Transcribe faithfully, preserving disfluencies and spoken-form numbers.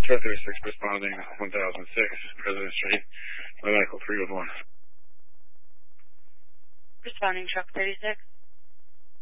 Truck thirty-six responding one thousand six, President Street, medical three one one. Responding truck thirty-six.